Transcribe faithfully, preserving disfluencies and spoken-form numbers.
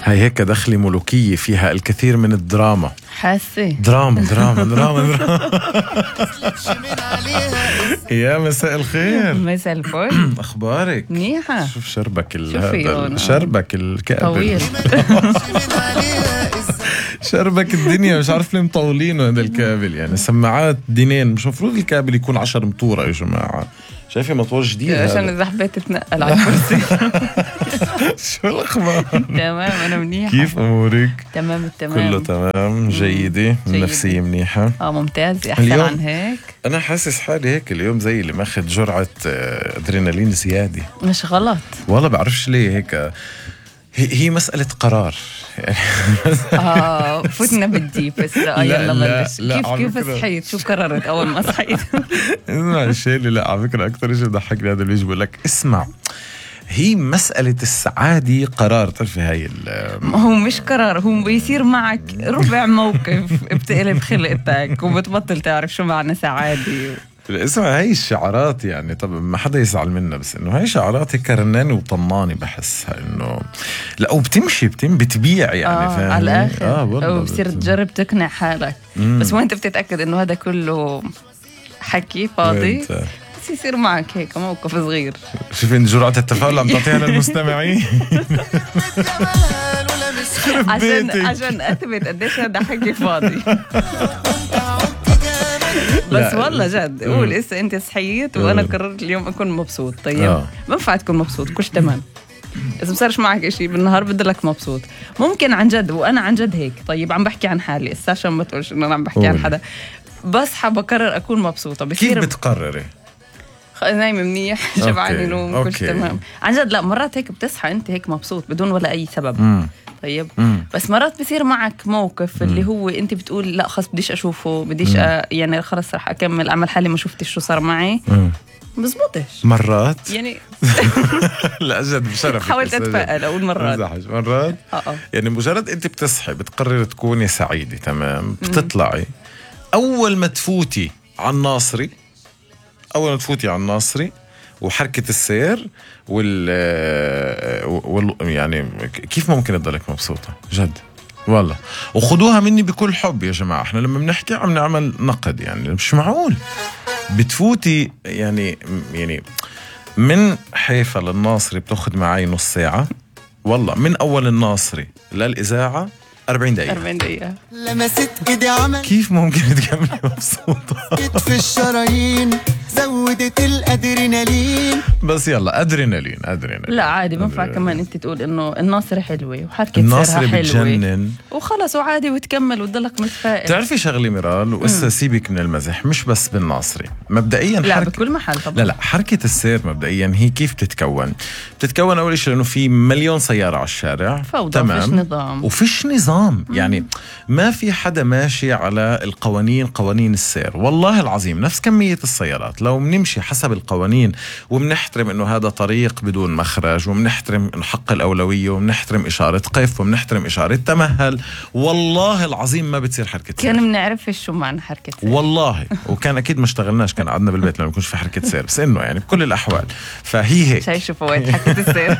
هاي هيك دخلة ملوكية فيها الكثير من الدراما. حاسة دراما دراما دراما, دراما. يا مساء الخير. مساء الفل. أخبارك؟ منيحة. شوف شربك شوفي هذا أنا. شربك الكابل طويل. شربك الدنيا مش عارف ليه مطولينه هذا الكابل، يعني سماعات دينين، مش مفروض الكابل يكون عشر مطورة يا جماعة. شايفة مطور جديد عشان إذا حبيت تتنقل على الكرسي. شو الأخبار؟ تمام أنا منيحة. كيف أمورك؟ تمام التمام. كله تمام. جيدة. النفسية منيحة. اه ممتاز. أحسن اليوم عن هيك أنا حاسس حالي هيك اليوم زي اللي ماخد جرعة آه، أدرينالين زيادة. مش غلط. والله بعرفش ليه هيك. هي, هي مسألة قرار يعني. اه فتنا بالديب بس. اه يلا لا بلش. لا كيف على كيف فكرة. صحيت؟ شو قررت أول ما صحيت؟ اسمع الشيء اللي لا على فكرة أكتر شيء بضحكني هذا اللي بيجي بقول لك اسمع، هي مسألة السعادة قرار. تعرفي هاي ال هو مش قرار، هو بيصير معك ربع موقف بتقلب خلقتك وبتبطل تعرف شو معنى سعادة. اسمع هاي الشعارات يعني طب ما حدا يزعل منها، بس انه هاي شعارات هيك رنانة وطنانة بحسها انه لا، وبتمشي بتم بتبيع يعني. آه فاهم على الآخر. اه والله وبصير بت... تجرب تقنع حالك. مم. بس وانت بتتأكد انه هذا كله حكي فاضي، وانت بس يصير معك هيك موقف صغير. شوفين جرعة التفاؤل عم تعطيها للمستمعين. عشان عشان اثبت قديش هذا حكي فاضي. بس والله جد قول اسا انت صحيت وانا قررت اليوم اكون مبسوط. طيب آه. بنفع تكون مبسوط كلش تمام. إذا بصيرش معك إشي بالنهار بدلك مبسوط ممكن عن جد، وأنا عن جد هيك. طيب عم بحكي عن حالي إسا عشان ما تقولش إنه أنا عم بحكي عن حدا. بصحى بقرر أكون مبسوطة. كيف بتقرري؟ نايمة منيح، شبعاني نوم، كلش تمام. عن جد لا مرات هيك بتصحى أنت هيك مبسوط بدون ولا أي سبب. مم. طيب مم. بس مرات بصير معك موقف اللي هو أنت بتقول لا خلص بديش أشوفه، بديش أ... يعني خلص رح أكمل أعمل حالي ما شفتش شو صار معي. مم. بزبطش مرات يعني. لا جد بشرفك. حاولت أتفائل أقول مرات. مرات آه آه. يعني مجرد أنت بتصحي بتقرر تكوني سعيدة تمام، بتطلعي أول ما تفوتي على الناصري، أول ما تفوتي على الناصري وحركة السير وال, وال... يعني كيف ممكن تضلك مبسوطة جد والله. وخدوها مني بكل حب يا جماعة، احنا لما بنحكي عم نعمل نقد يعني مش معقول بتفوتي يعني يعني من حيفا للناصري بتاخد معي نص ساعة والله، من أول الناصري للإذاعة أربعين دقيقة. أربعين دقيقة لمست ايدي عمل كيف ممكن تكملي مبسوطة؟ في الشرايين زودت الادرينالين. بس يلا أدرينالين أدرينالين. لا عادي بنفع كمان انت تقول انه الناصري حلوة وحركة الناصري سيرها حلوة بتجنن وخلص وعادي وتكمل وتضلك متفائل. تعرفي شغلة ميرال وإسا سيبك من المزح، مش بس بالناصري مبدئيا لا حركة بكل محل طبعا. لا لا حركة السير مبدئيا هي كيف تتكون؟ بتتكون أول شيء لأنه في مليون سيارة على الشارع فوضى. تمام. وفيش نظام وفيش نظام يعني ما في حدا ماشي على القوانين، قوانين السير والله العظيم نفس كمية السيارات. لو بنمشي حسب القوانين وبنحترم انه هذا طريق بدون مخرج وبنحترم حق الأولوية وبنحترم إشارة قف وبنحترم إشارة تمهل، والله العظيم ما بتصير حركة سير. كان بنعرف شو معنى حركة سير والله وكان أكيد ما اشتغلناش، كان قعدنا بالبيت لما يكونش في حركة سير، بس إنه يعني بكل الأحوال فهي هيك. شايف شو فوائد حركة السير.